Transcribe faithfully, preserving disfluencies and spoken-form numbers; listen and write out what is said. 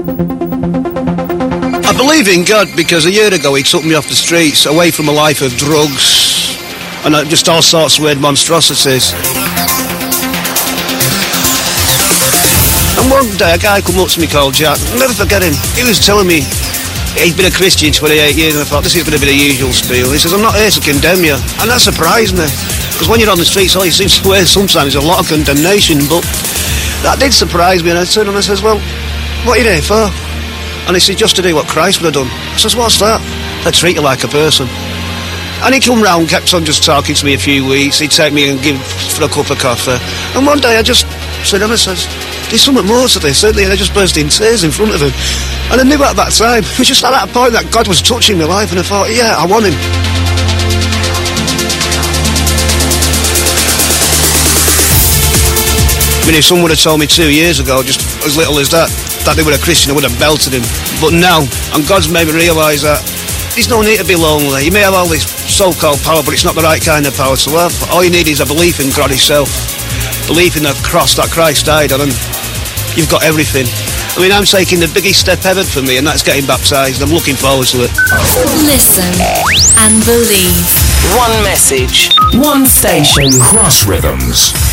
I believe in God because a year ago he took me off the streets, away from a life of drugs and just all sorts of weird monstrosities. And one day a guy come up to me called Jack, I'll never forget him. He was telling me he'd been a Christian twenty-eight years, and I thought, this is going to be the usual spiel. He says, I'm not here to condemn you. And that surprised me, because when you're on the streets, all you seem to hear sometimes is a lot of condemnation, but that did surprise me. And I turned and I says, well, what are you here for? And he said, just to do what Christ would have done. I says, what's that? They treat you like a person. And he come round, kept on just talking to me a few weeks. He'd take me and give for a cup of coffee. And one day I just said, and I says, there's something more to this, isn't there? And I just burst in tears in front of him. And I knew at that time, it was just at that point that God was touching my life, and I thought, yeah, I want him. I mean, if someone would have told me two years ago, just as little as that, that they were a Christian, I would have belted him. But now, and God's made me realise that there's no need to be lonely. You may have all this so-called power, but it's not the right kind of power to have. All you need is a belief in God himself, belief in the cross that Christ died on, and you've got everything. I mean, I'm taking the biggest step ever for me, and that's getting baptised. I'm looking forward to it. Listen and believe. One message. One station. Cross Rhythms.